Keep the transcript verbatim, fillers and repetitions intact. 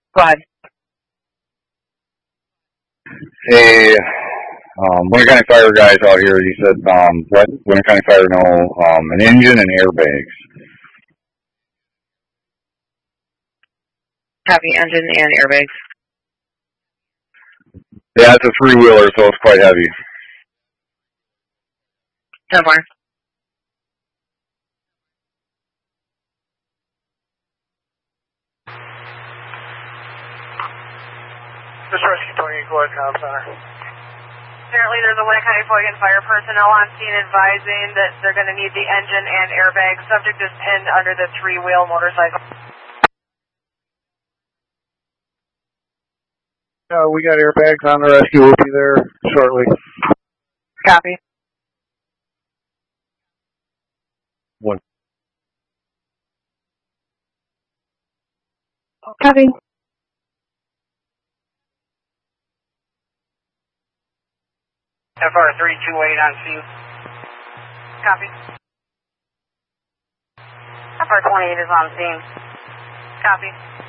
Go ahead. Hey, um, Winter County Fire guys out here. You said um, let Winter County Fire know um, an engine and airbags. Copy, engine and airbags. Yeah, it's a three-wheeler, so it's quite heavy. ten four. This is Rescue twenty, go ahead, Comm Center. Apparently there's a Winter County Fire fire personnel on scene advising that they're going to need the engine and airbag. Subject is pinned under the three-wheel motorcycle. Uh, we got airbags on the rescue. We'll be there shortly. Copy. One. Copy. F R three two eight on scene. Copy. F R twenty-eight is on scene. Copy.